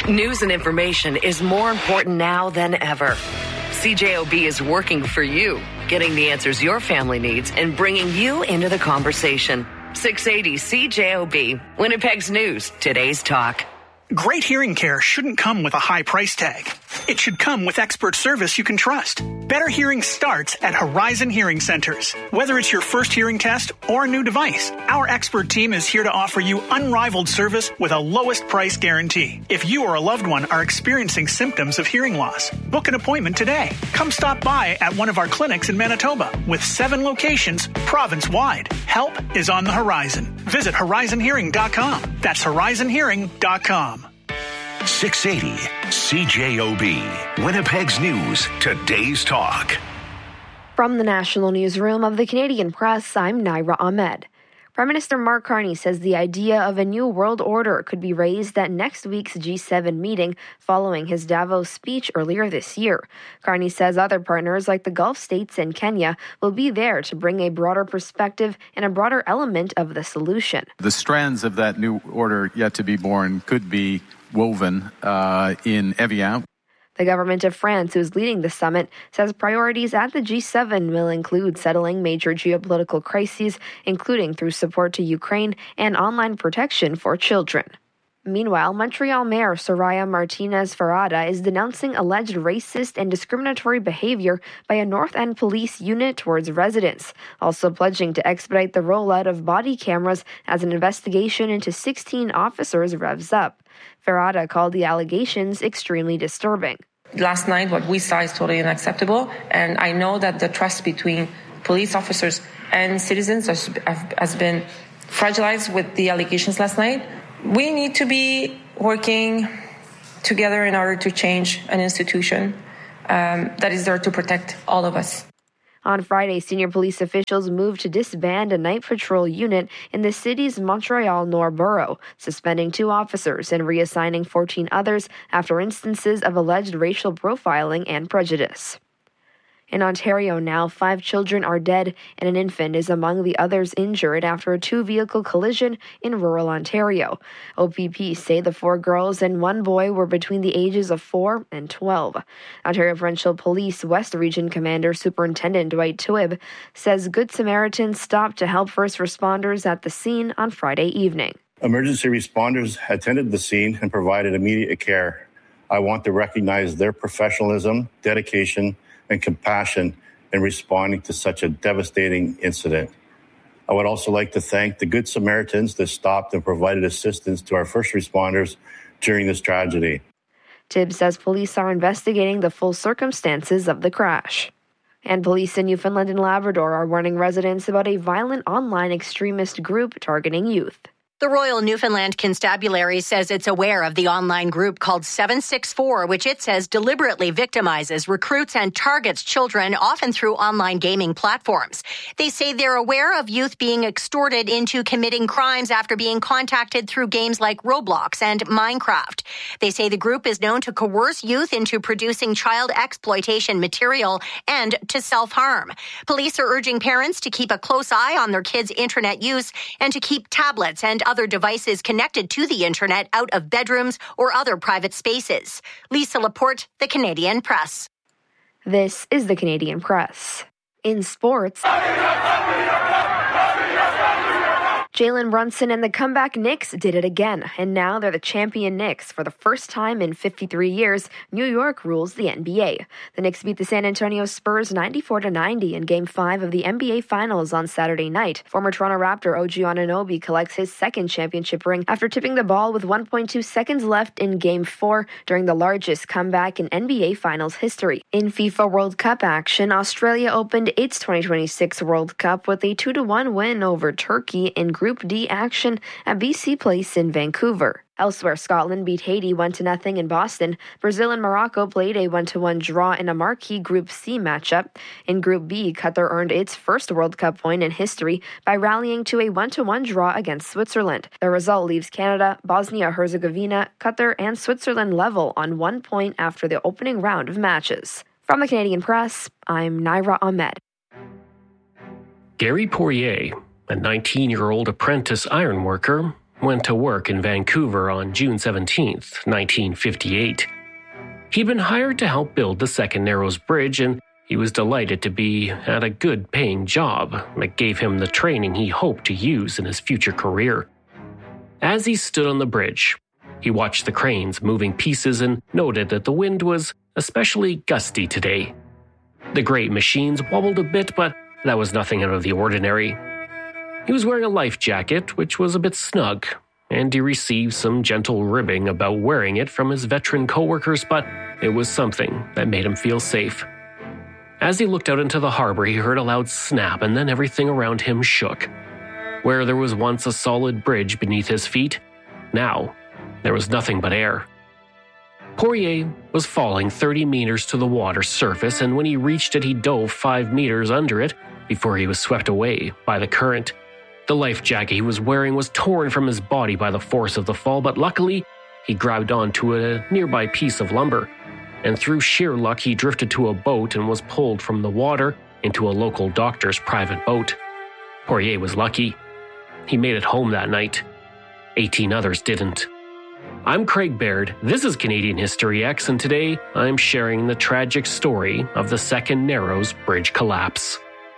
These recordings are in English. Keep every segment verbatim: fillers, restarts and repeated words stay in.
News and information is more important now than ever. C J O B is working for you, getting the answers your family needs and bringing you into the conversation. six eighty C J O B, Winnipeg's News, today's talk. Great hearing care shouldn't come with a high price tag. It should come with expert service you can trust. Better hearing starts at Horizon Hearing Centers. Whether it's your first hearing test or a new device, our expert team is here to offer you unrivaled service with a lowest price guarantee. If you or a loved one are experiencing symptoms of hearing loss, book an appointment today. Come stop by at one of our clinics in Manitoba with seven locations province-wide. Help is on the horizon. Visit horizon hearing dot com. That's horizon hearing dot com. six eighty C J O B, Winnipeg's News, today's talk. From the National Newsroom of the Canadian Press, I'm Naira Ahmed. Prime Minister Mark Carney says the idea of a new world order could be raised at next week's G seven meeting following his Davos speech earlier this year. Carney says other partners like the Gulf states and Kenya will be there to bring a broader perspective and a broader element of the solution. The strands of that new order yet to be born could be woven uh, in Evian. The government of France, who is leading the summit, says priorities at the G seven will include settling major geopolitical crises, including through support to Ukraine and online protection for children. Meanwhile, Montreal Mayor Soraya Martinez Ferrada is denouncing alleged racist and discriminatory behavior by a North End police unit towards residents, also pledging to expedite the rollout of body cameras as an investigation into sixteen officers revs up. Ferrada called the allegations extremely disturbing. Last night, what we saw is totally unacceptable, and I know that the trust between police officers and citizens has, has been fragilized with the allegations last night. We need to be working together in order to change an institution um, that is there to protect all of us. On Friday, senior police officials moved to disband a night patrol unit in the city's Montreal Nord borough, suspending two officers and reassigning fourteen others after instances of alleged racial profiling and prejudice. In Ontario now, five children are dead and an infant is among the others injured after a two-vehicle collision in rural Ontario. O P P say the four girls and one boy were between the ages of four and twelve. Ontario Provincial Police West Region Commander Superintendent Dwight Twibb says Good Samaritans stopped to help first responders at the scene on Friday evening. Emergency responders attended the scene and provided immediate care. I want to recognize their professionalism, dedication, and compassion in responding to such a devastating incident. I would also like to thank the Good Samaritans that stopped and provided assistance to our first responders during this tragedy. Tibbs says police are investigating the full circumstances of the crash. And police in Newfoundland and Labrador are warning residents about a violent online extremist group targeting youth. The Royal Newfoundland Constabulary says it's aware of the online group called seven six four, which it says deliberately victimizes, recruits, and targets children, often through online gaming platforms. They say they're aware of youth being extorted into committing crimes after being contacted through games like Roblox and Minecraft. They say the group is known to coerce youth into producing child exploitation material and to self-harm. Police are urging parents to keep a close eye on their kids' internet use and to keep tablets and other devices connected to the internet out of bedrooms or other private spaces. Lisa Laporte, The Canadian Press. This is The Canadian Press. In sports, Jalen Brunson and the comeback Knicks did it again, and now they're the champion Knicks. For the first time in fifty-three years, New York rules the N B A. The Knicks beat the San Antonio Spurs ninety-four to ninety in Game five of the N B A Finals on Saturday night. Former Toronto Raptor O G Anunoby collects his second championship ring after tipping the ball with one point two seconds left in Game four during the largest comeback in N B A Finals history. In FIFA World Cup action, Australia opened its twenty twenty-six World Cup with a two to one win over Turkey in Group D action at B C Place in Vancouver. Elsewhere, Scotland beat Haiti one to nothing in Boston. Brazil and Morocco played a one to one draw in a marquee Group C matchup. In Group B, Qatar earned its first World Cup point in history by rallying to a one to one draw against Switzerland. The result leaves Canada, Bosnia-Herzegovina, Qatar, and Switzerland level on one point after the opening round of matches. From the Canadian Press, I'm Naira Ahmed. Gary Poirier, a nineteen-year-old apprentice ironworker, went to work in Vancouver on June seventeenth, nineteen fifty-eight. He'd been hired to help build the Second Narrows Bridge, and he was delighted to be at a good-paying job that gave him the training he hoped to use in his future career. As he stood on the bridge, he watched the cranes moving pieces and noted that the wind was especially gusty today. The great machines wobbled a bit, but that was nothing out of the ordinary. He was wearing a life jacket, which was a bit snug, and he received some gentle ribbing about wearing it from his veteran coworkers, but it was something that made him feel safe. As he looked out into the harbor, he heard a loud snap, and then everything around him shook. Where there was once a solid bridge beneath his feet, now there was nothing but air. Poirier was falling thirty meters to the water's surface, and when he reached it, he dove five meters under it before he was swept away by the current. The life jacket he was wearing was torn from his body by the force of the fall, but luckily, he grabbed onto a nearby piece of lumber, and through sheer luck, he drifted to a boat and was pulled from the water into a local doctor's private boat. Poirier was lucky. He made it home that night. eighteen others didn't. I'm Craig Baird, this is Canadian History X, and today I'm sharing the tragic story of the Second Narrows Bridge collapse.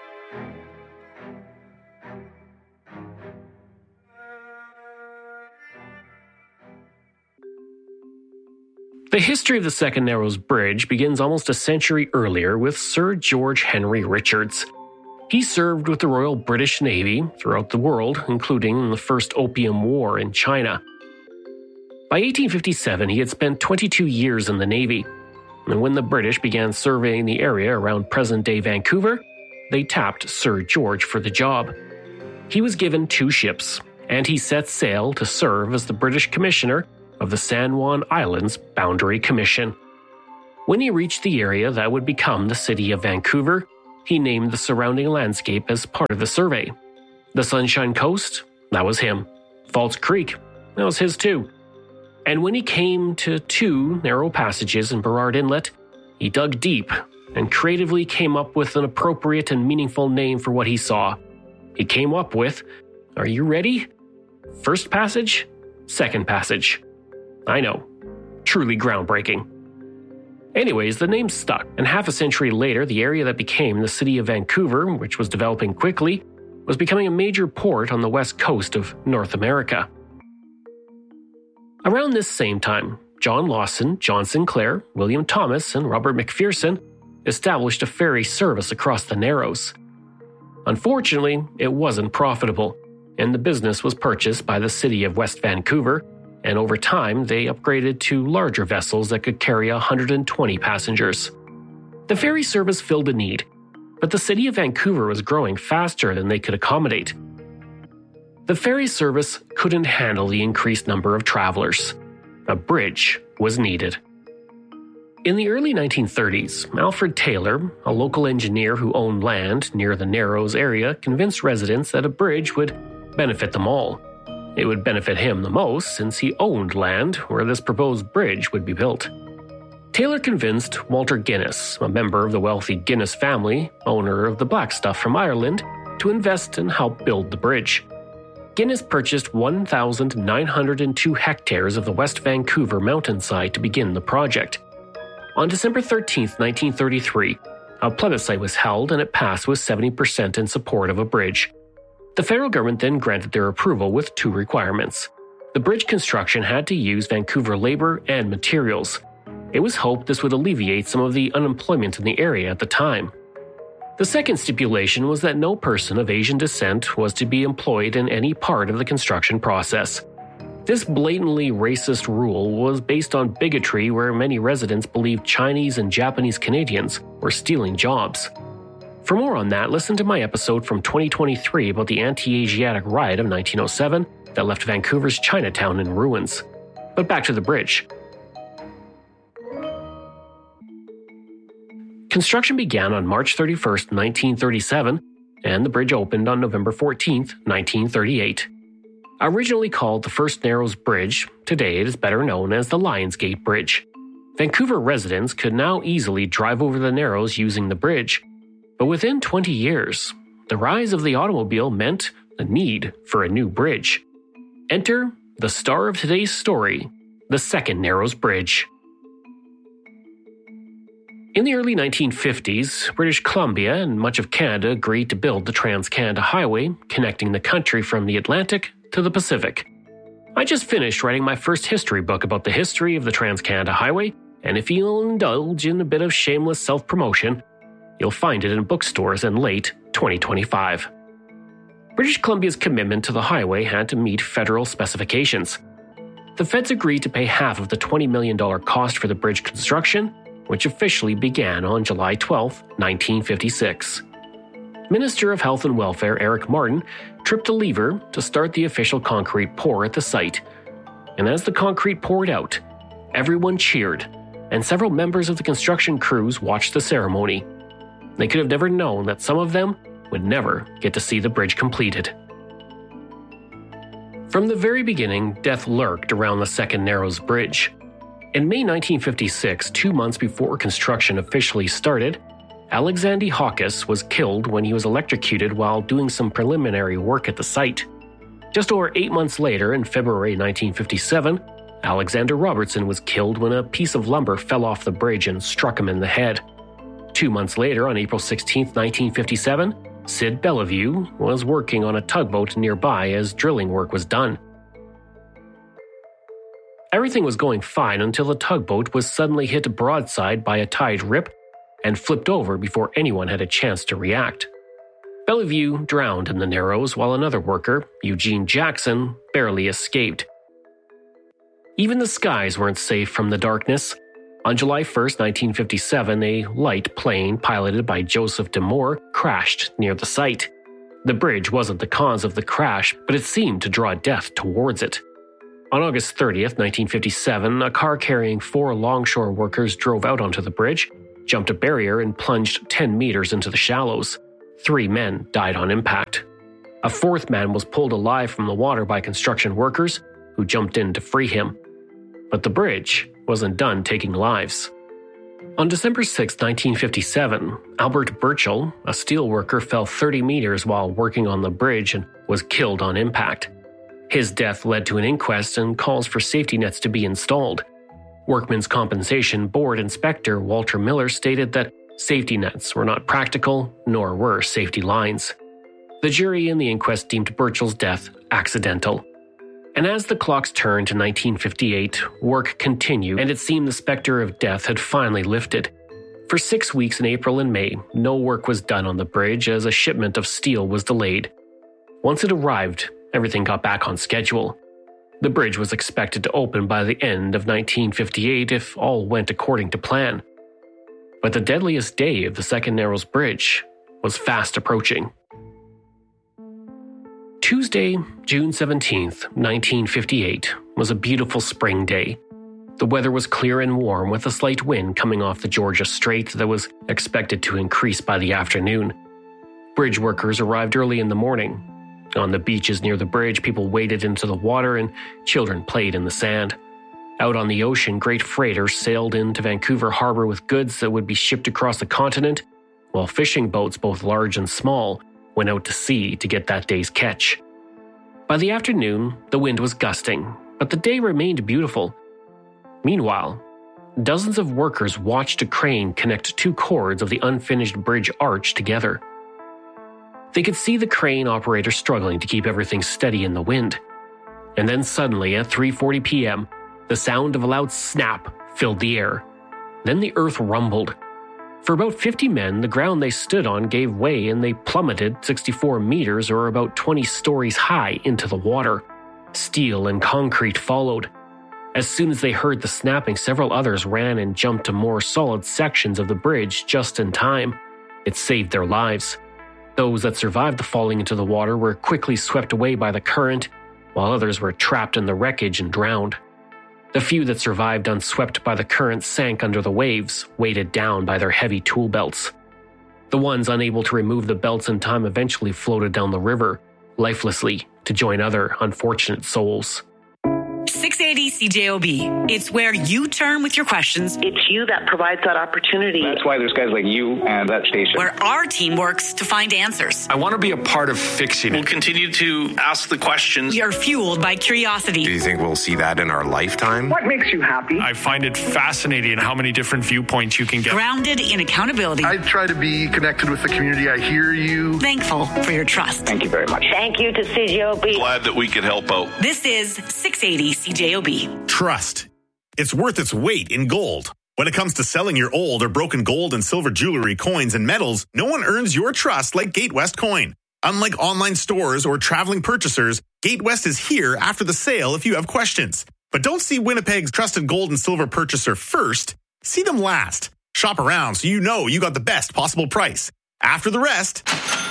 The history of the Second Narrows Bridge begins almost a century earlier with Sir George Henry Richards. He served with the Royal British Navy throughout the world, including in the First Opium War in China. By eighteen fifty-seven, he had spent twenty-two years in the Navy, and when the British began surveying the area around present-day Vancouver, they tapped Sir George for the job. He was given two ships, and he set sail to serve as the British Commissioner of the San Juan Islands Boundary Commission. When he reached the area that would become the city of Vancouver, he named the surrounding landscape as part of the survey. The Sunshine Coast, that was him. False Creek, that was his too. And when he came to two narrow passages in Burrard Inlet, he dug deep and creatively came up with an appropriate and meaningful name for what he saw. He came up with, are you ready? First passage, second passage. I know, truly groundbreaking. Anyways, the name stuck, and half a century later, the area that became the city of Vancouver, which was developing quickly, was becoming a major port on the west coast of North America. Around this same time, John Lawson, John Sinclair, William Thomas, and Robert McPherson established a ferry service across the Narrows. Unfortunately, it wasn't profitable, and the business was purchased by the city of West Vancouver, and over time they upgraded to larger vessels that could carry one hundred twenty passengers. The ferry service filled a need, but the city of Vancouver was growing faster than they could accommodate. The ferry service couldn't handle the increased number of travelers. A bridge was needed. In the early nineteen thirties, Alfred Taylor, a local engineer who owned land near the Narrows area, convinced residents that a bridge would benefit them all. It would benefit him the most since he owned land where this proposed bridge would be built. Taylor convinced Walter Guinness, a member of the wealthy Guinness family, owner of the Black Stuff from Ireland, to invest and help build the bridge. Guinness purchased one thousand nine hundred two hectares of the West Vancouver mountainside to begin the project. On December thirteenth, nineteen thirty-three, a plebiscite was held and it passed with seventy percent in support of a bridge. The federal government then granted their approval with two requirements. The bridge construction had to use Vancouver labor and materials. It was hoped this would alleviate some of the unemployment in the area at the time. The second stipulation was that no person of Asian descent was to be employed in any part of the construction process. This blatantly racist rule was based on bigotry where many residents believed Chinese and Japanese Canadians were stealing jobs. For more on that, listen to my episode from twenty twenty-three about the anti-Asiatic riot of nineteen oh seven that left Vancouver's Chinatown in ruins. But back to the bridge. Construction began on March thirty-first, nineteen thirty-seven, and the bridge opened on November fourteenth, nineteen thirty-eight. Originally called the First Narrows Bridge, today it is better known as the Lionsgate Bridge. Vancouver residents could now easily drive over the Narrows using the bridge. But within twenty years, the rise of the automobile meant the need for a new bridge. Enter the star of today's story, the Second Narrows Bridge. In the early nineteen fifties, British Columbia and much of Canada agreed to build the Trans-Canada Highway, connecting the country from the Atlantic to the Pacific. I just finished writing my first history book about the history of the Trans-Canada Highway, and if you'll indulge in a bit of shameless self-promotion, you'll find it in bookstores in late twenty twenty-five. British Columbia's commitment to the highway had to meet federal specifications. The feds agreed to pay half of the twenty million dollars cost for the bridge construction, which officially began on July twelfth, nineteen fifty-six. Minister of Health and Welfare Eric Martin tripped a lever to start the official concrete pour at the site. And as the concrete poured out, everyone cheered, and several members of the construction crews watched the ceremony. They could have never known that some of them would never get to see the bridge completed. From the very beginning, death lurked around the Second Narrows Bridge. In May nineteen fifty-six, two months before construction officially started, Alexander Hawkes was killed when he was electrocuted while doing some preliminary work at the site. Just over eight months later, in February nineteen fifty-seven, Alexander Robertson was killed when a piece of lumber fell off the bridge and struck him in the head. Two months later, on April sixteenth, nineteen fifty-seven, Sid Bellevue was working on a tugboat nearby as drilling work was done. Everything was going fine until the tugboat was suddenly hit broadside by a tide rip and flipped over before anyone had a chance to react. Bellevue drowned in the Narrows while another worker, Eugene Jackson, barely escaped. Even the skies weren't safe from the darkness. On July first, nineteen fifty-seven, a light plane piloted by Joseph D'Amour crashed near the site. The bridge wasn't the cause of the crash, but it seemed to draw death towards it. On August thirtieth, nineteen fifty-seven, a car carrying four longshore workers drove out onto the bridge, jumped a barrier, and plunged ten meters into the shallows. Three men died on impact. A fourth man was pulled alive from the water by construction workers, who jumped in to free him. But the bridge wasn't done taking lives. On December sixth, nineteen fifty-seven, Albert Burchell, a steelworker, fell thirty meters while working on the bridge and was killed on impact. His death led to an inquest and calls for safety nets to be installed. Workmen's Compensation Board Inspector Walter Miller stated that safety nets were not practical, nor were safety lines. The jury in the inquest deemed Burchell's death accidental. And as the clocks turned to nineteen fifty-eight, work continued, and it seemed the specter of death had finally lifted. For six weeks in April and May, no work was done on the bridge as a shipment of steel was delayed. Once it arrived, everything got back on schedule. The bridge was expected to open by the end of nineteen fifty-eight if all went according to plan. But the deadliest day of the Second Narrows Bridge was fast approaching. Tuesday, June seventeenth, nineteen fifty-eight, was a beautiful spring day. The weather was clear and warm with a slight wind coming off the Georgia Strait that was expected to increase by the afternoon. Bridge workers arrived early in the morning. On the beaches near the bridge, people waded into the water and children played in the sand. Out on the ocean, great freighters sailed into Vancouver Harbor with goods that would be shipped across the continent, while fishing boats, both large and small, went out to sea to get that day's catch. By the afternoon, the wind was gusting, but the day remained beautiful. Meanwhile, dozens of workers watched a crane connect two cords of the unfinished bridge arch together. They could see the crane operator struggling to keep everything steady in the wind. And then suddenly, at three forty p.m., the sound of a loud snap filled the air. Then the earth rumbled. For about fifty men, the ground they stood on gave way and they plummeted sixty-four meters or about twenty stories high into the water. Steel and concrete followed. As soon as they heard the snapping, several others ran and jumped to more solid sections of the bridge just in time. It saved their lives. Those that survived the falling into the water were quickly swept away by the current, while others were trapped in the wreckage and drowned. The few that survived unswept by the current sank under the waves, weighted down by their heavy tool belts. The ones unable to remove the belts in time eventually floated down the river, lifelessly, to join other unfortunate souls. six eighty C J O B. It's where you turn with your questions. It's you that provides that opportunity. That's why there's guys like you and that station. Where our team works to find answers. I want to be a part of fixing it. We'll continue to ask the questions. You're fueled by curiosity. Do you think we'll see that in our lifetime? What makes you happy? I find it fascinating how many different viewpoints you can get. Grounded in accountability. I try to be connected with the community. I hear you. Thankful for your trust. Thank you very much. Thank you to C J O B. Glad that we could help out. This is six eighty C J O B. Trust. It's worth its weight in gold. When it comes to selling your old or broken gold and silver jewelry, coins, and metals, no one earns your trust like GateWest Coin. Unlike online stores or traveling purchasers, GateWest is here after the sale if you have questions. But don't see Winnipeg's trusted gold and silver purchaser first. See them last. Shop around so you know you got the best possible price. After the rest,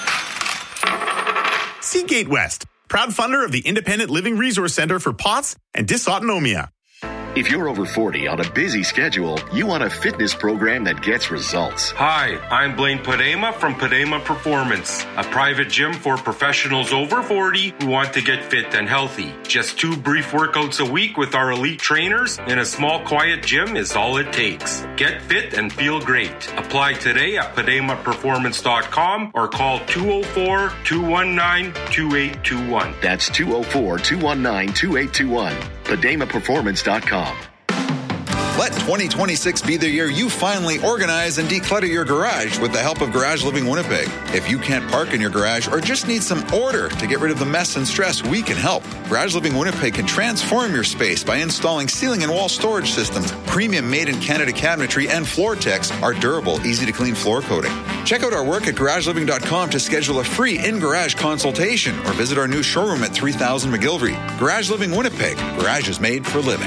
see GateWest, proud funder of the Independent Living Resource Center for P O T S and Dysautonomia. If you're over forty on a busy schedule, you want a fitness program that gets results. Hi, I'm Blaine Padema from Padema Performance, a private gym for professionals over forty who want to get fit and healthy. Just two brief workouts a week with our elite trainers in a small, quiet gym is all it takes. Get fit and feel great. Apply today at padema performance dot com or call two oh four, two one nine, two eight two one. That's two oh four, two one nine, two eight two one. padema performance dot com. Let twenty twenty-six be the year you finally organize and declutter your garage with the help of Garage Living Winnipeg. If you can't park in your garage or just need some order to get rid of the mess and stress, we can help. Garage Living Winnipeg can transform your space by installing ceiling and wall storage systems, premium made-in-Canada cabinetry, and Floor-Tex, our durable, easy-to-clean floor coating. Check out our work at garage living dot com to schedule a free in-garage consultation or visit our new showroom at three thousand McGilvery. Garage Living Winnipeg. Garage is made for living.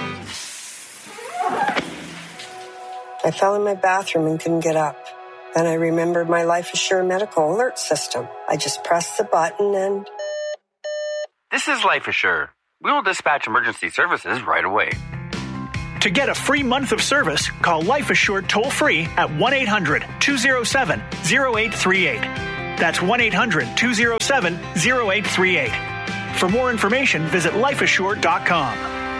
I fell in my bathroom and couldn't get up. Then I remembered my Life Assure medical alert system. I just pressed the button and... This is Life Assure. We will dispatch emergency services right away. To get a free month of service, call Life Assured toll-free at one eight hundred, two oh seven, oh eight three eight. That's one eight hundred, two oh seven, oh eight three eight. For more information, visit life assured dot com.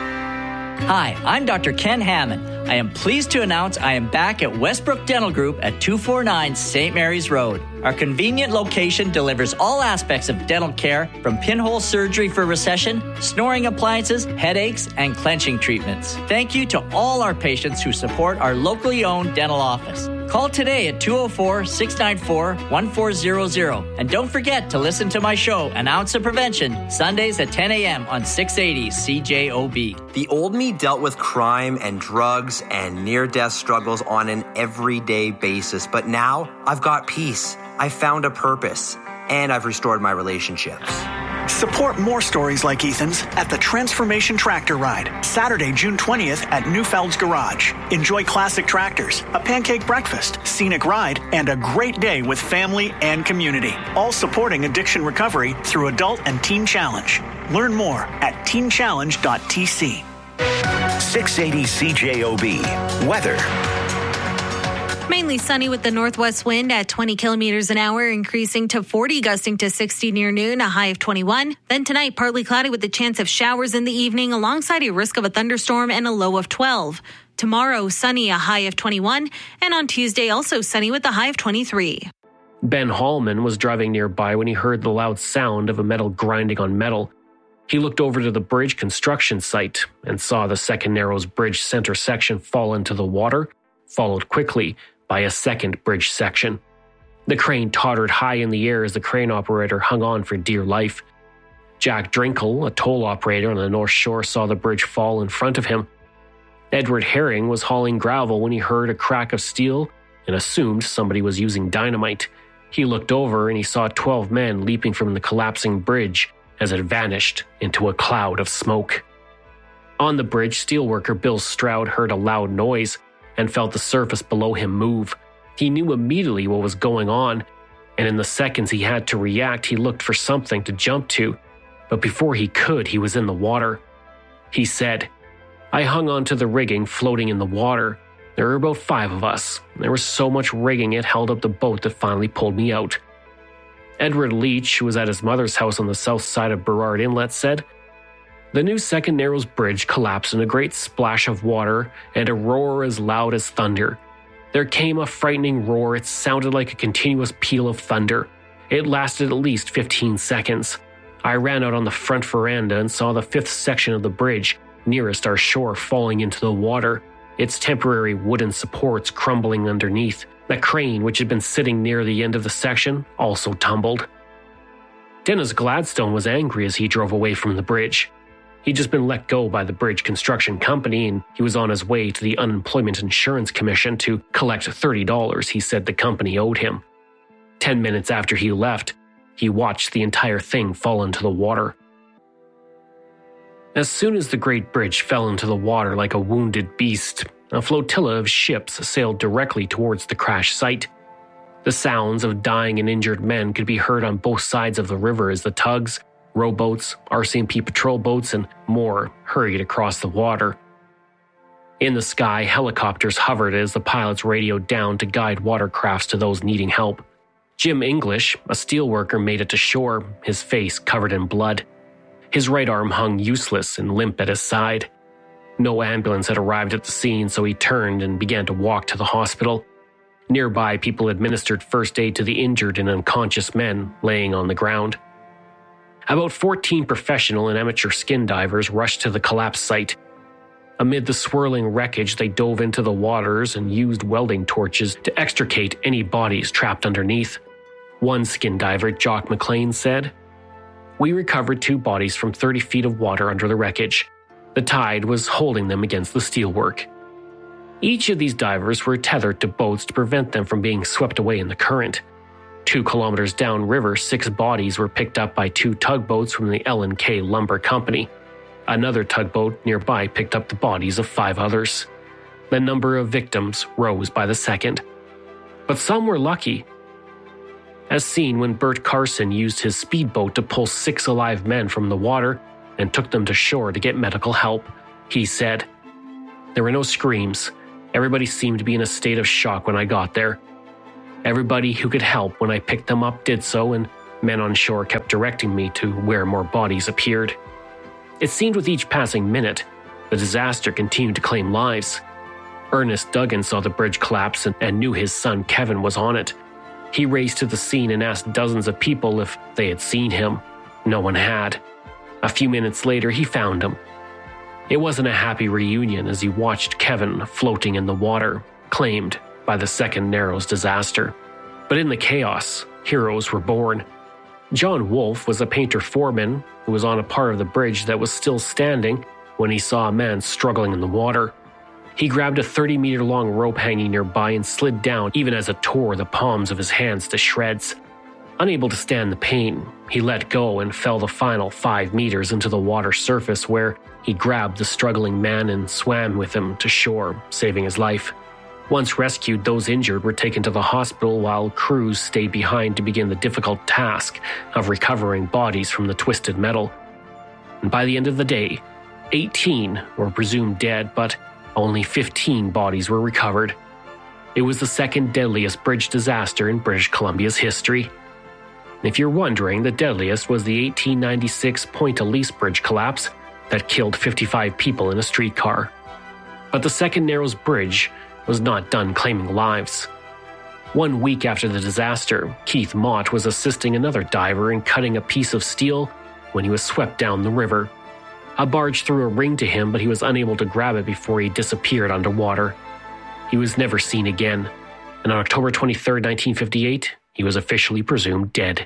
Hi, I'm Doctor Ken Hammond. I am pleased to announce I am back at Westbrook Dental Group at two forty-nine Saint Mary's Road. Our convenient location delivers all aspects of dental care, from pinhole surgery for recession, snoring appliances, headaches, and clenching treatments. Thank you to all our patients who support our locally owned dental office. Call today at two oh four, six nine four, one four zero zero. And don't forget to listen to my show, An Ounce of Prevention, Sundays at ten a.m. on six eighty C J O B. The old me dealt with crime and drugs and near-death struggles on an everyday basis. But now I've got peace. I've found a purpose. And I've restored my relationships. Support more stories like Ethan's at the Transformation Tractor Ride, Saturday, June twentieth at Newfeld's Garage. Enjoy classic tractors, a pancake breakfast, scenic ride, and a great day with family and community. All supporting addiction recovery through Adult and Teen Challenge. Learn more at teen challenge dot t c. six eighty C J O B. Weather. Mainly sunny with the northwest wind at twenty kilometers an hour, increasing to forty, gusting to sixty near noon, a high of twenty-one. Then tonight, partly cloudy with the chance of showers in the evening, alongside a risk of a thunderstorm and a low of twelve. Tomorrow, sunny, a high of twenty-one. And on Tuesday, also sunny with a high of twenty-three. Ben Hallman was driving nearby when he heard the loud sound of a metal grinding on metal. He looked over to the bridge construction site and saw the second Narrows Bridge center section fall into the water, followed quickly by a second bridge section. The crane tottered high in the air as the crane operator hung on for dear life. Jack Drinkle, a toll operator on the North Shore, saw the bridge fall in front of him. Edward Herring was hauling gravel when he heard a crack of steel and assumed somebody was using dynamite. He looked over and he saw twelve men leaping from the collapsing bridge as it vanished into a cloud of smoke. On the bridge, steelworker Bill Stroud heard a loud noise and felt the surface below him move. He knew immediately what was going on, and in the seconds he had to react, he looked for something to jump to. But before he could, he was in the water. He said, "I hung onto the rigging floating in the water. There were about five of us. There was so much rigging it held up the boat that finally pulled me out." Edward Leach, who was at his mother's house on the south side of Burrard Inlet, said, The new Second Narrows Bridge collapsed in a great splash of water and a roar as loud as thunder. There came a frightening roar. It sounded like a continuous peal of thunder. It lasted at least fifteen seconds. I ran out on the front veranda and saw the fifth section of the bridge, nearest our shore, falling into the water, its temporary wooden supports crumbling underneath. The crane, which had been sitting near the end of the section, also tumbled. Dennis Gladstone was angry as he drove away from the bridge. He'd just been let go by the bridge construction company, and he was on his way to the Unemployment Insurance Commission to collect thirty dollars he said the company owed him. Ten minutes after he left, he watched the entire thing fall into the water. As soon as the great bridge fell into the water like a wounded beast, a flotilla of ships sailed directly towards the crash site. The sounds of dying and injured men could be heard on both sides of the river as the tugs, rowboats, R C M P patrol boats, and more hurried across the water. In the sky, helicopters hovered as the pilots radioed down to guide watercrafts to those needing help. Jim English, a steelworker, made it to shore, his face covered in blood. His right arm hung useless and limp at his side. No ambulance had arrived at the scene, so he turned and began to walk to the hospital. Nearby, people administered first aid to the injured and unconscious men laying on the ground. About fourteen professional and amateur skin divers rushed to the collapse site. Amid the swirling wreckage, they dove into the waters and used welding torches to extricate any bodies trapped underneath. One skin diver, Jock McLean, said, "We recovered two bodies from thirty feet of water under the wreckage. The tide was holding them against the steelwork." Each of these divers were tethered to boats to prevent them from being swept away in the current. Two kilometers downriver, six bodies were picked up by two tugboats from the L and K Lumber Company. Another tugboat nearby picked up the bodies of five others. The number of victims rose by the second. But some were lucky, as seen when Bert Carson used his speedboat to pull six alive men from the water and took them to shore to get medical help. He said, "There were no screams. Everybody seemed to be in a state of shock when I got there. Everybody who could help when I picked them up did so, and men on shore kept directing me to where more bodies appeared." It seemed with each passing minute, the disaster continued to claim lives. Ernest Duggan saw the bridge collapse and, and knew his son Kevin was on it. He raced to the scene and asked dozens of people if they had seen him. No one had. A few minutes later, he found him. It wasn't a happy reunion as he watched Kevin floating in the water, claimed by the Second Narrows disaster. But in the chaos, heroes were born. John Wolfe was a painter foreman who was on a part of the bridge that was still standing when he saw a man struggling in the water. He grabbed a thirty-meter-long rope hanging nearby and slid down even as it tore the palms of his hands to shreds. Unable to stand the pain, he let go and fell the final five meters into the water surface, where he grabbed the struggling man and swam with him to shore, saving his life. Once rescued, those injured were taken to the hospital while crews stayed behind to begin the difficult task of recovering bodies from the twisted metal. And by the end of the day, eighteen were presumed dead, but only fifteen bodies were recovered. It was the second deadliest bridge disaster in British Columbia's history. If you're wondering, the deadliest was the eighteen ninety-six Point Elise Bridge collapse that killed fifty-five people in a streetcar. But the Second Narrows Bridge was not done claiming lives. One week after the disaster, Keith Mott was assisting another diver in cutting a piece of steel when he was swept down the river. A barge threw a ring to him, but he was unable to grab it before he disappeared underwater. He was never seen again, and on October twenty-third, nineteen fifty-eight, he was officially presumed dead.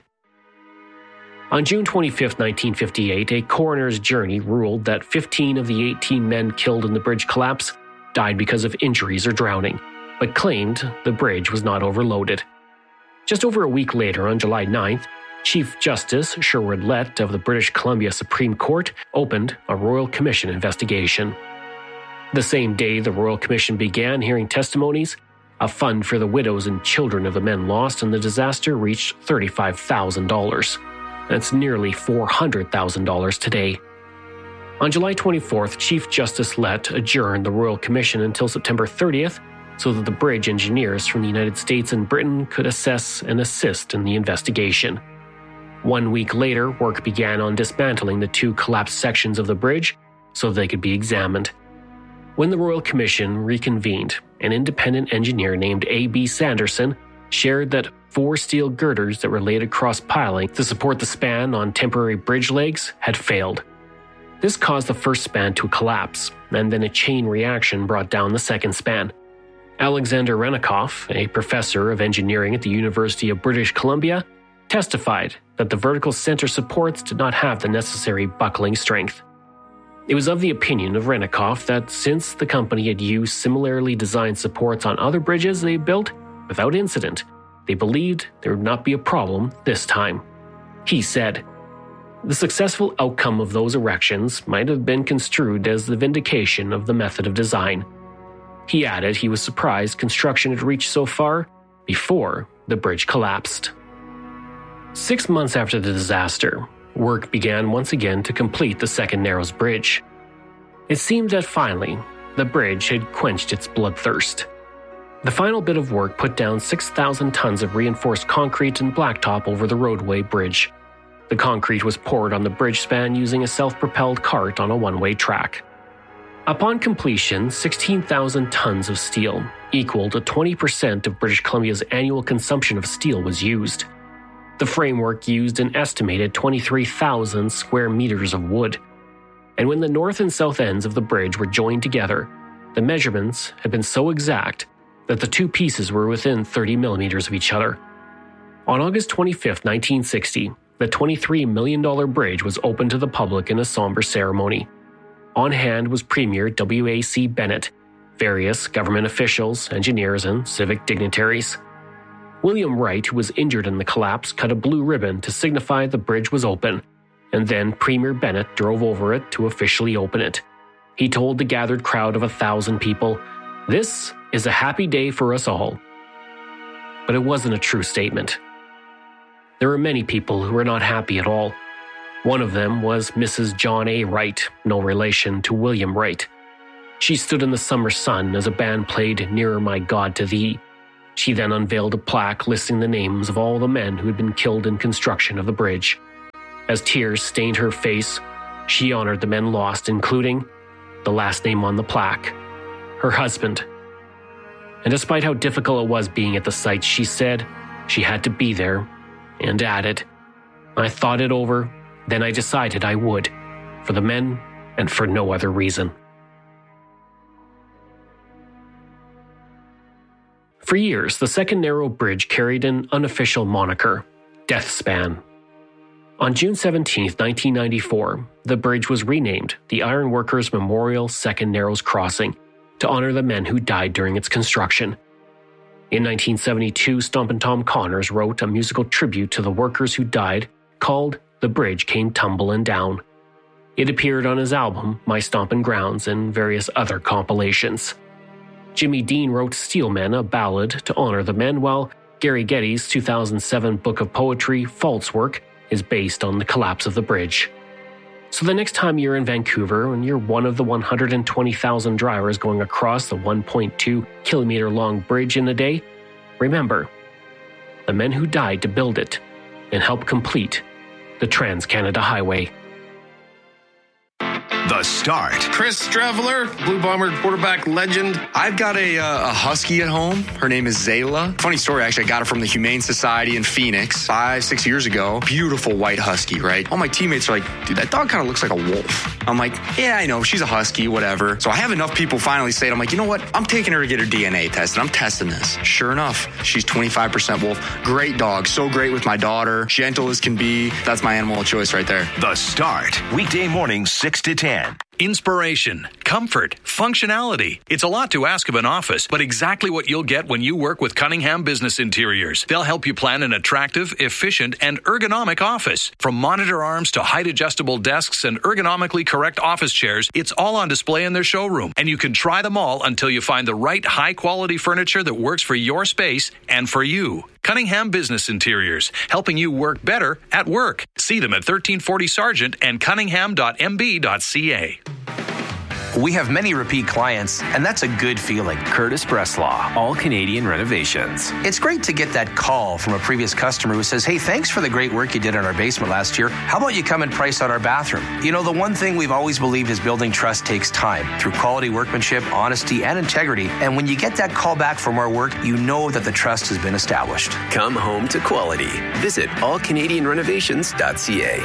On June twenty-fifth, nineteen fifty-eight, a coroner's jury ruled that fifteen of the eighteen men killed in the bridge collapse died because of injuries or drowning, but claimed the bridge was not overloaded. Just over a week later, on July ninth, Chief Justice Sherwood Lett of the British Columbia Supreme Court opened a Royal Commission investigation. The same day the Royal Commission began hearing testimonies, a fund for the widows and children of the men lost in the disaster reached thirty-five thousand dollars. That's nearly four hundred thousand dollars today. On July twenty-fourth, Chief Justice Lett adjourned the Royal Commission until September thirtieth so that the bridge engineers from the United States and Britain could assess and assist in the investigation. One week later, work began on dismantling the two collapsed sections of the bridge so they could be examined. When the Royal Commission reconvened, an independent engineer named A B Sanderson shared that four steel girders that were laid across piling to support the span on temporary bridge legs had failed. This caused the first span to collapse, and then a chain reaction brought down the second span. Alexander Renikoff, a professor of engineering at the University of British Columbia, testified that the vertical center supports did not have the necessary buckling strength. It was of the opinion of Renikoff that since the company had used similarly designed supports on other bridges they built without incident, they believed there would not be a problem this time. He said, "The successful outcome of those erections might have been construed as the vindication of the method of design." He added he was surprised construction had reached so far before the bridge collapsed. Six months after the disaster, work began once again to complete the second Narrows Bridge. It seemed that finally, the bridge had quenched its bloodthirst. The final bit of work put down six thousand tons of reinforced concrete and blacktop over the roadway bridge. The concrete was poured on the bridge span using a self-propelled cart on a one-way track. Upon completion, sixteen thousand tons of steel, equal to twenty percent of British Columbia's annual consumption of steel, was used. The framework used an estimated twenty-three thousand square meters of wood. And when the north and south ends of the bridge were joined together, the measurements had been so exact that the two pieces were within thirty millimeters of each other. On August twenty-fifth, nineteen sixty, the twenty-three million dollars bridge was opened to the public in a somber ceremony. On hand was Premier W A C Bennett, various government officials, engineers, and civic dignitaries. William Wright, who was injured in the collapse, cut a blue ribbon to signify the bridge was open, and then Premier Bennett drove over it to officially open it. He told the gathered crowd of a thousand people, "This is a happy day for us all." But it wasn't a true statement. There were many people who were not happy at all. One of them was Missus John A. Wright, no relation to William Wright. She stood in the summer sun as a band played Nearer My God to Thee. She then unveiled a plaque listing the names of all the men who had been killed in construction of the bridge. As tears stained her face, she honored the men lost, including the last name on the plaque, her husband. And despite how difficult it was being at the site, she said she had to be there, and added, "I thought it over, then I decided I would, for the men and for no other reason." For years, the Second Narrow Bridge carried an unofficial moniker, Death Span. On June seventeenth, nineteen ninety-four, the bridge was renamed the Iron Workers Memorial Second Narrows Crossing to honor the men who died during its construction. In nineteen seventy-two, Stompin' Tom Connors wrote a musical tribute to the workers who died called The Bridge Came Tumbling Down. It appeared on his album My Stompin' Grounds and various other compilations. Jimmy Dean wrote Steelmen, a ballad to honor the men, while Gary Getty's two thousand seven book of poetry, Fault's Work, is based on the collapse of the bridge. So the next time you're in Vancouver and you're one of the one hundred twenty thousand drivers going across the one point two kilometer long bridge in a day, remember the men who died to build it and help complete the Trans-Canada Highway. The Start. Chris Streveler, Blue Bomber quarterback legend. I've got a, uh, a husky at home. Her name is Zayla. Funny story, actually, I got her from the Humane Society in Phoenix five, six years ago. Beautiful white husky, right? All my teammates are like, dude, that dog kind of looks like a wolf. I'm like, yeah, I know, she's a husky, whatever. So I have enough people finally say it. I'm like, you know what? I'm taking her to get her D N A tested. I'm testing this. Sure enough, she's twenty-five percent wolf. Great dog. So great with my daughter. Gentle as can be. That's my animal of choice right there. The Start. Weekday mornings, six to ten. Inspiration, comfort, functionality. It's a lot to ask of an office, but exactly what you'll get when you work with Cunningham Business Interiors. They'll help you plan an attractive, efficient, and ergonomic office. From monitor arms to height-adjustable desks and ergonomically correct office chairs, it's all on display in their showroom, and you can try them all until you find the right high-quality furniture that works for your space and for you. Cunningham Business Interiors, helping you work better at work. See them at thirteen forty Sargent and cunningham dot m b dot c a. We have many repeat clients, and that's a good feeling. Curtis Breslaw, All Canadian Renovations. It's great to get that call from a previous customer who says, hey, thanks for the great work you did on our basement last year. How about you come and price out our bathroom? You know, the one thing we've always believed is building trust takes time through quality workmanship, honesty, and integrity. And when you get that call back for more work, you know that the trust has been established. Come home to quality. Visit all canadian renovations dot c a.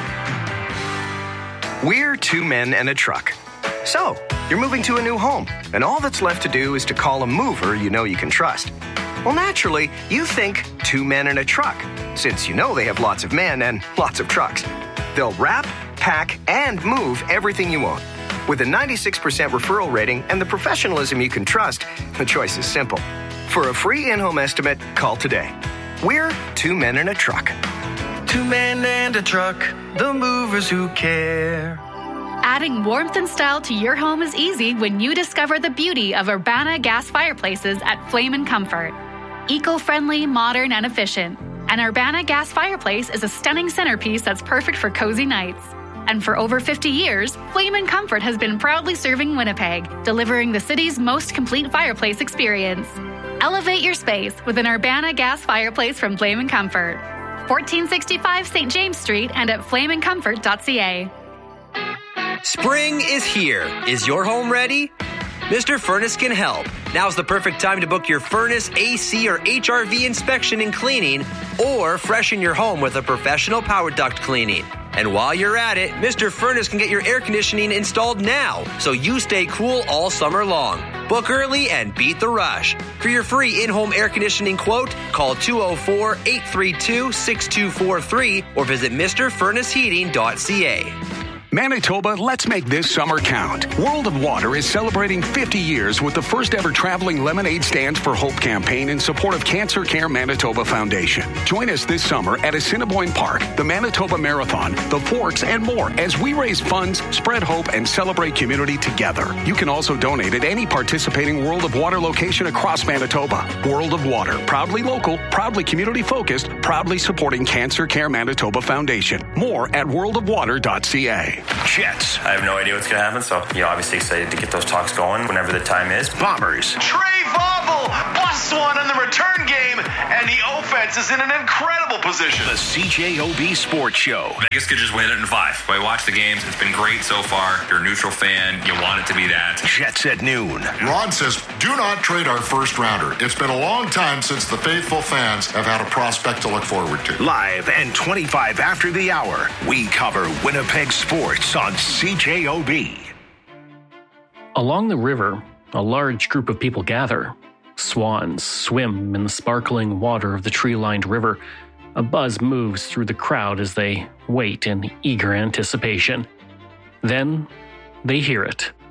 We're two men and a truck. So, you're moving to a new home, and all that's left to do is to call a mover you know you can trust. Well, naturally, you think two men and a truck, since you know they have lots of men and lots of trucks. They'll wrap, pack, and move everything you own. With a ninety-six percent referral rating and the professionalism you can trust, the choice is simple. For a free in-home estimate, call today. We're two men and a truck. Two men and a truck, the movers who care. Adding warmth and style to your home is easy when you discover the beauty of Urbana gas fireplaces at Flame and Comfort. Eco-friendly, modern, and efficient. An Urbana gas fireplace is a stunning centerpiece that's perfect for cozy nights. And for over fifty years, Flame and Comfort has been proudly serving Winnipeg, delivering the city's most complete fireplace experience. Elevate your space with an Urbana gas fireplace from Flame and Comfort. fourteen sixty-five Saint James Street and at flame and comfort dot c a. Spring is here. Is your home ready? Mister Furnace can help. Now's the perfect time to book your furnace, A C, or H R V inspection and cleaning, or freshen your home with a professional power duct cleaning. And while you're at it, Mister Furnace can get your air conditioning installed now, so you stay cool all summer long. Book early and beat the rush. For your free in-home air conditioning quote, call two oh four, eight three two, six two four three or visit mister furnace heating dot c a. Manitoba, let's make this summer count. World of Water is celebrating fifty years with the first ever traveling Lemonade Stands for Hope campaign in support of Cancer Care Manitoba Foundation. Join us this summer at Assiniboine Park, the Manitoba Marathon, the Forks, and more as we raise funds, spread hope, and celebrate community together. You can also donate at any participating World of Water location across Manitoba. World of Water, proudly local, proudly community-focused, proudly supporting Cancer Care Manitoba Foundation. More at world of water dot c a. Jets. I have no idea what's going to happen, so, you know, obviously excited to get those talks going whenever the time is. Bombers. Trey Vogel busts one in the return game, and the offense is in an incredible position. The C J O B Sports Show. Vegas could just win it in five. I watch the games. It's been great so far. You're a neutral fan. You want it to be that. Jets at noon. Ron says, do not trade our first rounder. It's been a long time since the faithful fans have had a prospect to look forward to. Live and twenty-five after the hour, we cover Winnipeg sports on C J O B. Along the river, a large group of people gather. Swans swim in the sparkling water of the tree-lined river. A buzz moves through the crowd as they wait in eager anticipation. Then they hear it.